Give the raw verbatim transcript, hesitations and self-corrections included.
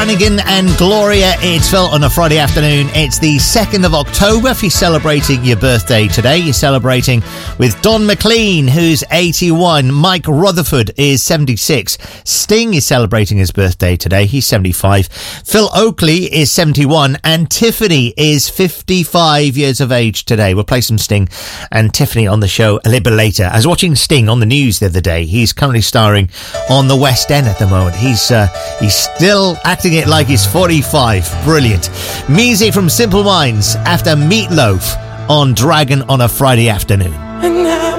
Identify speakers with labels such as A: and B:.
A: Hannigan and Gloria, it's Phil on a Friday afternoon. It's the second of October. If you're celebrating your birthday today, you're celebrating with Don McLean, who's eighty-one. Mike Rutherford is seventy-six. Sting is celebrating his birthday today. He's seventy-five. Phil Oakley is seventy-one. And Tiffany is fifty-five years of age today. We'll play some Sting and Tiffany on the show a little bit later. I was watching Sting on the news the other day. He's currently starring on the West End at the moment. He's, uh, he's still acting it like he's forty-five. Brilliant. Music from Simple Minds after Meatloaf on Dragon on a Friday afternoon.
B: And now